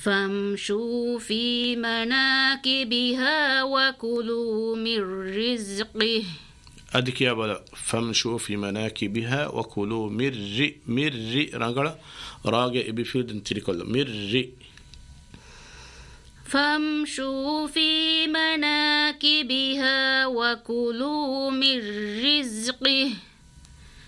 فامشوا في مناكبها وكلوا من رزقه. أديك يا بلا فامشوا في مناكبها وكلوا مر رانغلا راجع بفيلد انتري كله مر. فامشوا في مناكبها وكلوا من رزقه.